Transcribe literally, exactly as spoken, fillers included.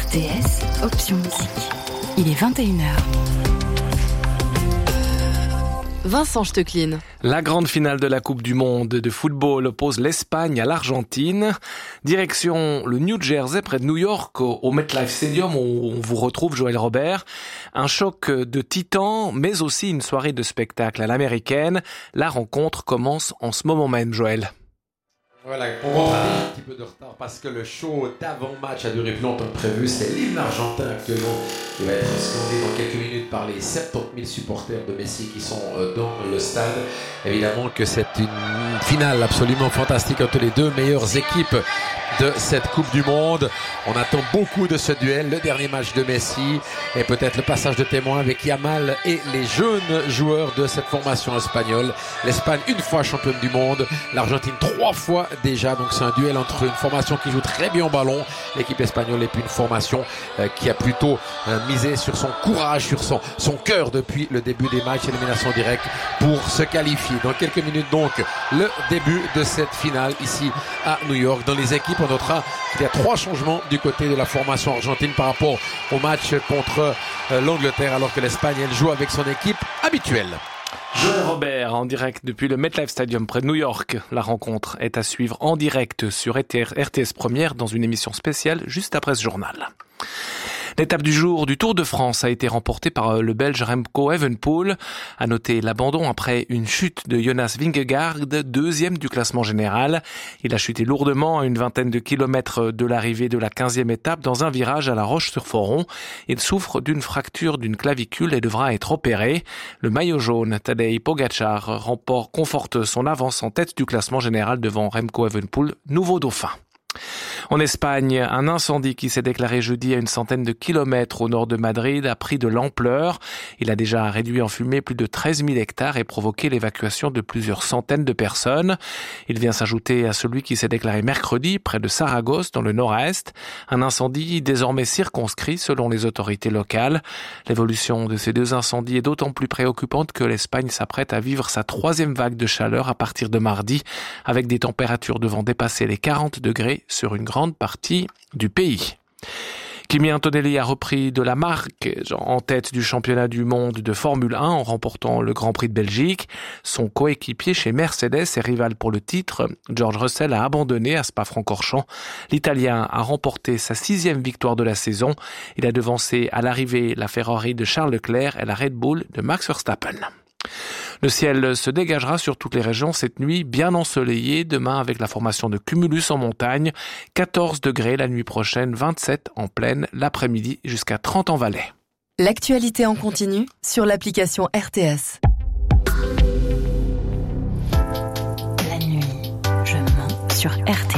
R T S, option musique. Il est vingt et une heures. Vincent Stecklin. La grande finale de la Coupe du Monde de football oppose l'Espagne à l'Argentine. Direction le New Jersey, près de New York, au MetLife Stadium, où on vous retrouve Joël Robert. Un choc de titans, mais aussi une soirée de spectacle à l'américaine. La rencontre commence en ce moment même, Joël. Voilà, on va prendre un petit peu de retard parce que le show d'avant-match a duré plus longtemps que prévu. C'est l'hymne argentin actuellement qui va être scandé dans quelques minutes par les soixante-dix mille supporters de Messi qui sont dans le stade. Évidemment que c'est une finale absolument fantastique entre les deux meilleures équipes de cette Coupe du Monde. On attend beaucoup de ce duel, le dernier match de Messi et peut-être le passage de témoin avec Yamal et les jeunes joueurs de cette formation espagnole. L'Espagne une fois championne du monde, l'Argentine trois fois déjà, donc c'est un duel entre une formation qui joue très bien au ballon, l'équipe espagnole, et puis une formation euh, qui a plutôt euh, misé sur son courage, sur son, son cœur depuis le début des matchs, élimination directe pour se qualifier. Dans quelques minutes donc, le début de cette finale ici à New York. Dans les équipes, on notera qu'il y a trois changements du côté de la formation argentine par rapport au match contre euh, l'Angleterre, alors que l'Espagne, elle joue avec son équipe habituelle. Joël Robert, en direct depuis le MetLife Stadium près de New York. La rencontre est à suivre en direct sur R T S Première dans une émission spéciale juste après ce journal. L'étape du jour du Tour de France a été remportée par le Belge Remco Evenepoel. À noter l'abandon après une chute de Jonas Vingegaard, deuxième du classement général. Il a chuté lourdement à une vingtaine de kilomètres de l'arrivée de la quinzième étape dans un virage à La Roche-sur-Foron. Il souffre d'une fracture d'une clavicule et devra être opéré. Le maillot jaune, Tadej Pogačar, remporte, conforte son avance en tête du classement général devant Remco Evenepoel, nouveau dauphin. En Espagne, un incendie qui s'est déclaré jeudi à une centaine de kilomètres au nord de Madrid a pris de l'ampleur. Il a déjà réduit en fumée plus de treize mille hectares et provoqué l'évacuation de plusieurs centaines de personnes. Il vient s'ajouter à celui qui s'est déclaré mercredi près de Saragosse dans le nord-est. Un incendie désormais circonscrit selon les autorités locales. L'évolution de ces deux incendies est d'autant plus préoccupante que l'Espagne s'apprête à vivre sa troisième vague de chaleur à partir de mardi, avec des températures devant dépasser les quarante degrés sur une grande partie du pays. Kimi Antonelli a repris de la marque en tête du championnat du monde de Formule un en remportant le Grand Prix de Belgique. Son coéquipier chez Mercedes et rival pour le titre, George Russell, a abandonné à Spa-Francorchamps. L'Italien a remporté sa sixième victoire de la saison. Il a devancé à l'arrivée la Ferrari de Charles Leclerc et la Red Bull de Max Verstappen. Le ciel se dégagera sur toutes les régions cette nuit, bien ensoleillé. Demain, avec la formation de cumulus en montagne, quatorze degrés la nuit prochaine, vingt-sept en plaine l'après-midi, jusqu'à trente en Valais. L'actualité en continu sur l'application R T S. La nuit, je mens sur R T S.